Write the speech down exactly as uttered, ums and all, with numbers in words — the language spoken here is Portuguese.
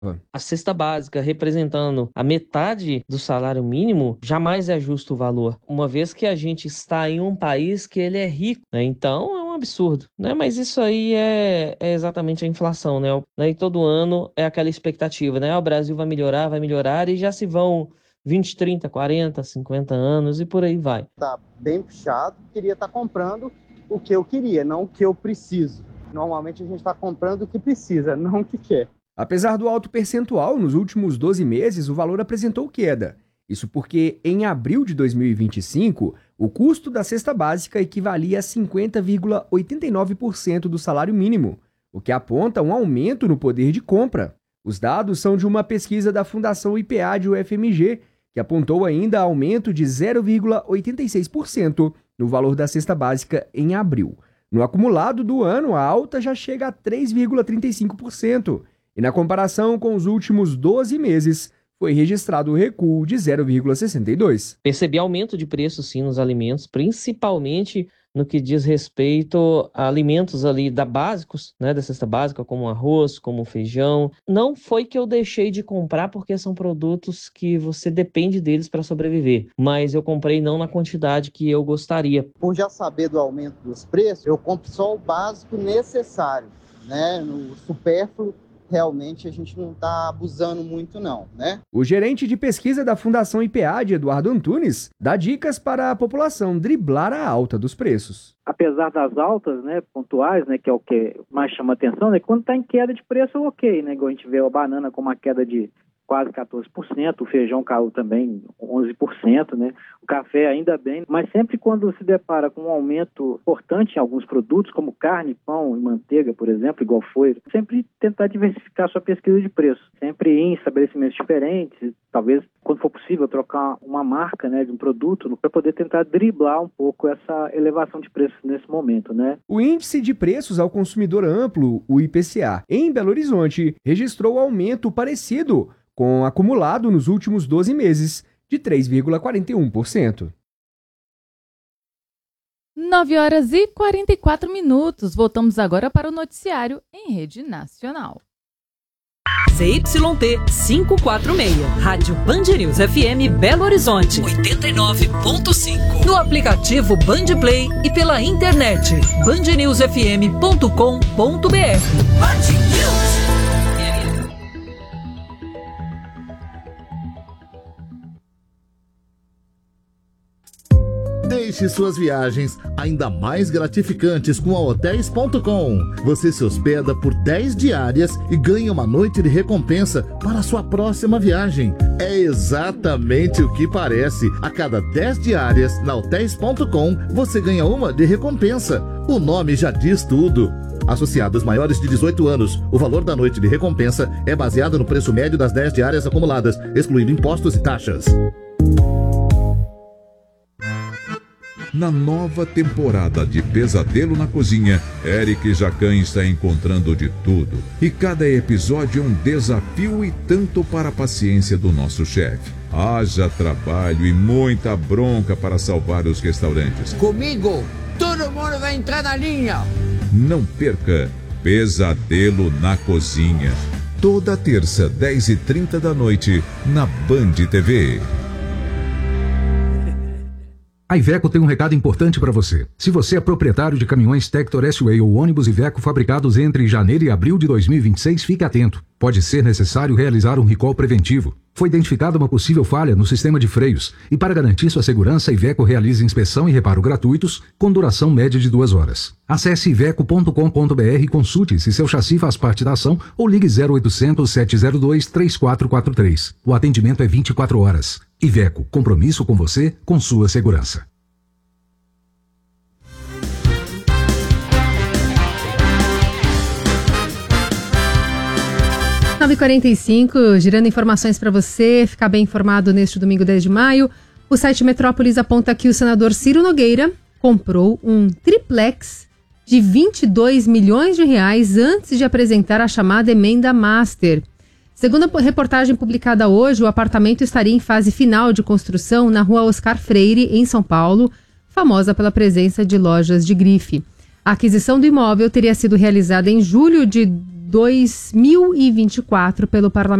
A cesta básica representando a metade do salário mínimo, jamais é justo o valor, uma vez que a gente está em um país que ele é rico, né? Então é um absurdo, né? Mas isso aí é, é exatamente a inflação, né? E todo ano é aquela expectativa, né? O Brasil vai melhorar, vai melhorar, e já se vão vinte, trinta, quarenta, cinquenta anos e por aí vai. Tá bem puxado, queria estar comprando o que eu queria, não o que eu preciso. Normalmente a gente está comprando o que precisa, não o que quer. Apesar do alto percentual, nos últimos doze meses o valor apresentou queda. Isso porque, em abril de dois mil e vinte e cinco, o custo da cesta básica equivalia a cinquenta vírgula oitenta e nove por cento do salário mínimo, o que aponta um aumento no poder de compra. Os dados são de uma pesquisa da Fundação I P A de U F M G, que apontou ainda aumento de zero vírgula oitenta e seis por cento no valor da cesta básica em abril. No acumulado do ano, a alta já chega a três vírgula trinta e cinco por cento. E na comparação com os últimos doze meses, foi registrado o recuo de zero vírgula sessenta e dois por cento. Percebi aumento de preço, sim, nos alimentos, principalmente no que diz respeito a alimentos ali da básicos, né, da cesta básica, como arroz, como feijão. Não foi que eu deixei de comprar, porque são produtos que você depende deles para sobreviver, mas eu comprei não na quantidade que eu gostaria. Por já saber do aumento dos preços, eu compro só o básico necessário, né, no supérfluo. Realmente a gente não está abusando muito não, né? O gerente de pesquisa da Fundação I P A, de Eduardo Antunes, dá dicas para a população driblar a alta dos preços. Apesar das altas, né, pontuais, né, que é o que mais chama atenção, né, quando está em queda de preço, ok, né, igual a gente vê a banana com uma queda de quase quatorze por cento, o feijão caiu também onze por cento, né? O café ainda bem, mas sempre quando se depara com um aumento importante em alguns produtos, como carne, pão e manteiga, por exemplo, igual foi, sempre tentar diversificar sua pesquisa de preço, sempre em estabelecimentos diferentes, talvez, quando for possível, trocar uma marca, né, de um produto, para poder tentar driblar um pouco essa elevação de preços nesse momento, né? O Índice de Preços ao Consumidor Amplo, o I P C A, em Belo Horizonte, registrou aumento parecido com acumulado nos últimos doze meses, de três vírgula quarenta e um por cento. nove horas e quarenta e quatro minutos. Voltamos agora para o noticiário em rede nacional. Z Y T quinhentos e quarenta e seis, Rádio Band News F M Belo Horizonte, oitenta e nove ponto cinco. No aplicativo Band Play e pela internet, band news f m ponto com ponto b r. Band News. Deixe suas viagens ainda mais gratificantes com a hotéis ponto com. Você se hospeda por dez diárias e ganha uma noite de recompensa para a sua próxima viagem. É exatamente o que parece. A cada dez diárias na hotéis ponto com, você ganha uma de recompensa. O nome já diz tudo. Associados maiores de dezoito anos, o valor da noite de recompensa é baseado no preço médio das dez diárias acumuladas, excluindo impostos e taxas. Na nova temporada de Pesadelo na Cozinha, Eric Jacan está encontrando de tudo. E cada episódio é um desafio e tanto para a paciência do nosso chefe. Haja trabalho e muita bronca para salvar os restaurantes. Comigo, todo mundo vai entrar na linha. Não perca Pesadelo na Cozinha. Toda terça, dez e trinta da noite, na Band T V. A Iveco tem um recado importante para você. Se você é proprietário de caminhões Tector S-Way ou ônibus Iveco fabricados entre janeiro e abril de dois mil e vinte e seis, fique atento. Pode ser necessário realizar um recall preventivo. Foi identificada uma possível falha no sistema de freios e, para garantir sua segurança, a Iveco realiza inspeção e reparo gratuitos com duração média de duas horas. Acesse iveco ponto com ponto b r e consulte se seu chassi faz parte da ação ou ligue zero oitocentos, sete zero dois, três quatro quatro três. O atendimento é vinte e quatro horas. Iveco, compromisso com você, com sua segurança. nove e quarenta e cinco, girando informações para você ficar bem informado neste domingo dez de maio. O site Metrópolis aponta que o senador Ciro Nogueira comprou um triplex de vinte e dois milhões de reais antes de apresentar a chamada emenda master. Segundo a reportagem publicada hoje, o apartamento estaria em fase final de construção na rua Oscar Freire, em São Paulo, famosa pela presença de lojas de grife. A aquisição do imóvel teria sido realizada em julho de dois mil e vinte e quatro pelo Parlamento